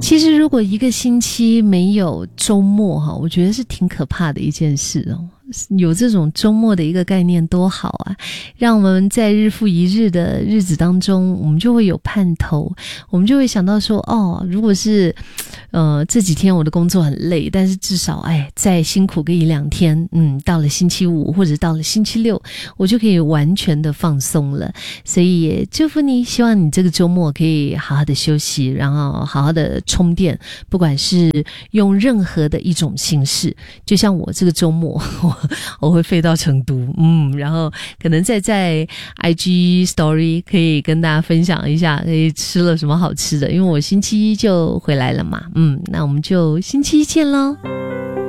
其实如果一个星期没有周末哈，我觉得是挺可怕的一件事哦。有这种周末的一个概念多好啊，让我们在日复一日的日子当中，我们就会有盼头，我们就会想到说，哦，如果是这几天我的工作很累，但是至少再辛苦个1-2天，到了星期五或者到了星期六，我就可以完全的放松了。所以也祝福你，希望你这个周末可以好好的休息，然后好好的充电，不管是用任何的一种形式。就像我这个周末我会飞到成都，然后可能在 IG Story 可以跟大家分享一下，可以吃了什么好吃的，因为我星期一就回来了嘛，那我们就星期一见咯。